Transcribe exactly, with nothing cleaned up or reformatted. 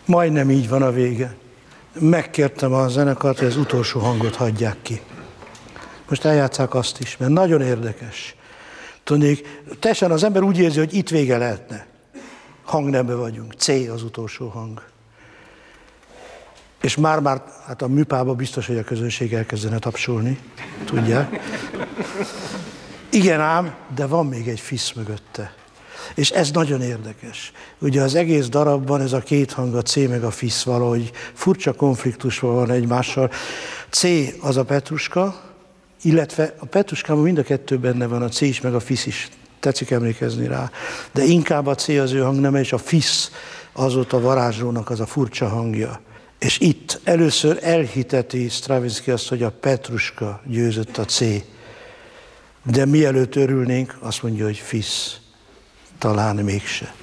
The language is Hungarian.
Majdnem így van a vége. Megkértem a zenekart, hogy az utolsó hangot hagyják ki. Most eljátsszák azt is, mert nagyon érdekes. Tudnék, teljesen az ember úgy érzi, hogy itt vége lehetne. Hangnembe vagyunk. C az utolsó hang. És már-már, hát a műpában biztos, hogy a közönség elkezdene tapsolni. Tudják? Igen ám, de van még egy fisz mögötte. És ez nagyon érdekes. Ugye az egész darabban ez a két hang, a C meg a fisz valahogy furcsa konfliktusban van egymással. C az a Petruska, illetve a Petruskában mind a kettő benne van, a C is meg a fisz is. Tetszik emlékezni rá. De inkább a C az ő hangneme, és a fisz az ott a varázslónak az a furcsa hangja. És itt először elhiteti Stravinsky azt, hogy a Petruska győzött a C. De mielőtt örülnénk, azt mondja, hogy fisz. Talán mégse.